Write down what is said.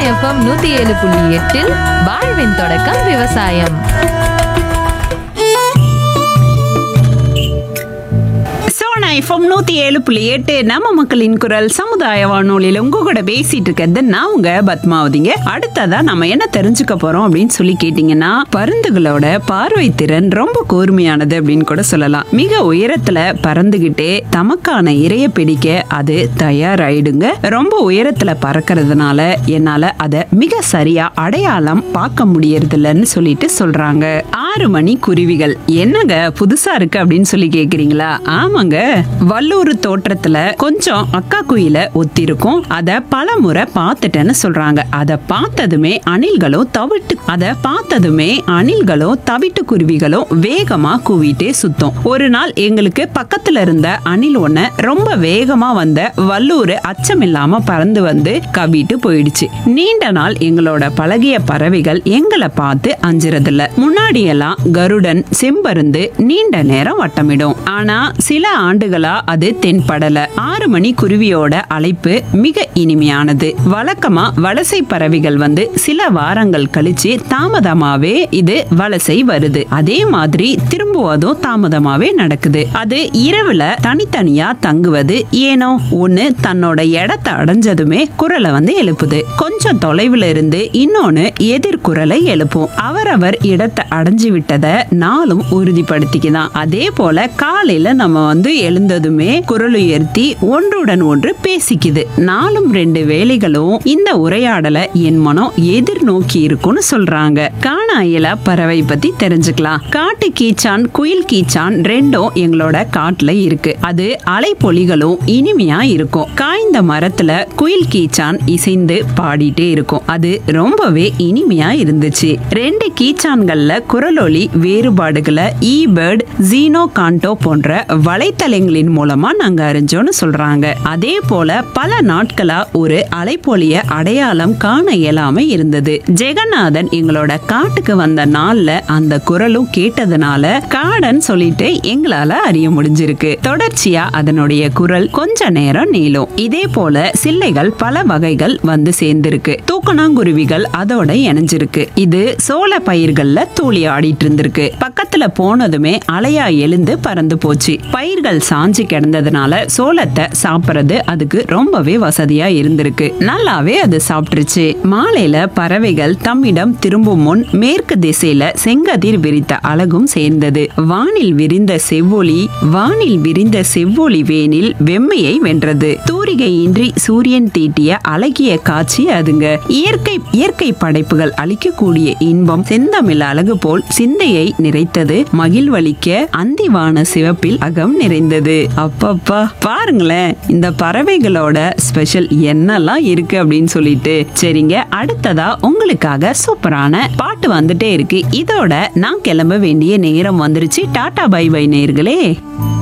FM 107.8 வாழ்வின் தொடக்கம் விவசாயம். எஃப்எம் 107.8 நம்ம மக்களின் குரல் சமுதாய வானொலியில உங்க கூட பேசிட்டு இருக்கிறது நான் உங்க பத்மாவதிங்க. அடுத்ததா நம்ம என்ன தெரிஞ்சுக்க போறோம் அப்படின்னு சொல்லி கேட்டீங்கன்னா, பருந்துகளோட பார்வை திறன் ரொம்ப கூர்மையானது அப்படின்னு கூட சொல்லலாம். மிக உயரத்துல பறந்துகிட்டே தமக்கான இரைய பிடிக்க அது தயாராயிடுங்க. ரொம்ப உயரத்துல பறக்கிறதுனால என்னால அதை மிக சரியா அடையாளம் பார்க்க முடியறது இல்லைன்னு சொல்லிட்டு சொல்றாங்க. 6 மணி குருவிகள் என்னங்க புதுசா இருக்கு அப்படின்னு சொல்லி கேக்குறீங்களா? ஆமாங்க, வல்லூர் தோற்றத்துல கொஞ்சம் அக்கா குயில ஒத்திருக்கும். அத பல முறை பார்த்துட்டேன்னு சொல்றாங்க. அத பார்த்ததுமே அணில்களும் தவிட்டு குருவிகளும் வேகமா கூவிட்டே சுத்தும். ஒரு நாள் எங்களுக்கு பக்கத்துல இருந்த அணில் ஒண்ணு ரொம்ப வேகமா வந்த வல்லூர் அச்சமில்லாம பறந்து வந்து கவிட்டு போயிடுச்சு. நீண்ட நாள் எங்களோட பழகிய பறவைகள் எங்களை பார்த்து அஞ்சுறதில்ல. முன்னாடி எல்லாம் கருடன், செம்பருந்து நீண்ட நேரம் வட்டமிடும். ஆனா சில ஆண்டுகளா அது தென்படல. 6 மணி குருவியோட அழைப்பு மிக இனிமையானது. வழக்கமா வலசை பறவைகள் வந்து சில வாரங்கள் கழிச்சு தாமதமாவே இது வலசை வருது. அதே மாதிரி திரும்புவதும் தாமதமாவே நடக்குது. அது இரவுல தனித்தனியா தங்குவது ஏனோ ஒண்ணு தன்னோட இடத்தை அடைஞ்சதுமே குரலை வந்து எழுப்புது. கொஞ்சம் தொலைவுல இருந்து இன்னொன்னு எதிர்குரலை எழுப்பும். அவரவர் இடத்தை அடைஞ்சு விட்டத நாளும் உறுதிப்படுத்திக்குதான். அதே போல காலையில நம்ம வந்து எழுந்ததுமே குரல் உயர்த்தி ஒன்றுடன் ஒன்று பேசிக்குது. நாளும் 2 வேளைகளும் இந்த உரையாடலை என் மனம் எதிர்நோக்கி இருக்கும்னு சொல்றாங்க. காணாயில பறவை பத்தி தெரிஞ்சுக்கலாம். காட்டு கீச்சான், குயில் கீச்சான் ரெண்டும் எங்களோட காட்டுல இருக்கு. அது அலைப்பொலிகளும் இனிமையா இருக்கும். காய்ந்த மரத்துல குயில் கீச்சான் இசைந்து பாடிட்டே இருக்கும். அது ரொம்பவே இனிமையா இருந்துச்சு. 2 கீச்சான்கள்ல குரலொலி வேறுபாடுகளை ஈபர்ட், ஜீனோ கான்டோ போன்ற வலைத்தளங்களின் மூலமா நாங்க அறிஞ்சோன்னு சொல்றாங்க. அதே போல பல நாட்களா ஒரு அலைப்பொலிய அடையாளம் காண இயலாம இருந்தது. ஜெகநாதன் எங்களோட காட்டுக்கு வந்த நாள்ல அந்த குரலும் கேட்டதுனால காடன் சொல்லிட்டு எங்களால அறிய முடிஞ்சிருக்கு. தொடர்ச்சியா அதனுடைய குரல் கொஞ்ச நேரம் நீளும். இதே போல சில்லைகள் பல வகைகள் வந்து சேர்ந்திருக்கு. தூக்கணாங்குருவிகள் அதோட இணைஞ்சிருக்கு. இது சோள பயிர்கள்ல தூளி ஆடிட்டு இருந்திருக்கு. பக்கத்துல போனதுமே அலையா எழுந்து பறந்து போச்சு. பயிர்கள் சாஞ்சி கிடந்ததுனால சோளத்தை சாப்பிடுறது அதுக்கு ரொம்பவே வசதியா இருந்திருக்கு. நல்லாவே அது சாப்பிட்டுருச்சு. மாலையில பறவைகள் தம்மிடம் திரும்பும் முன் மேற்கு திசையில செங்கதிர் விரித்த அழகும் சேர்ந்தது. வானில் விரிந்த செவ்வொளி வேனில் வெம்மையை வென்றது. தூரிகையின்றி சூரியன் தீட்டிய அழகிய காட்சி அதுங்க. இயற்கை படைப்புகள் அளிக்கக்கூடிய இன்பம் செந்தமிழ் அழகு போல் சிந்தையை நிறைத்தது. மகிழ்வளிக்க அந்திவான சிவப்பில் அகம் நிறைந்தது. அப்பப்பா பாருங்களேன், இந்த பறவைகளோட ஸ்பெஷல் என்னெல்லாம் இருக்கு அப்படின்னு சொல்லிட்டு. சரிங்க, அடுத்ததா உங்களுக்காக சூப்பரான பாட்டு வந்துட்டே இருக்கு. இதோட நான் கிளம்ப வேண்டிய நேரம் வந்துருச்சு. டாடா பை பை நேயர்களே.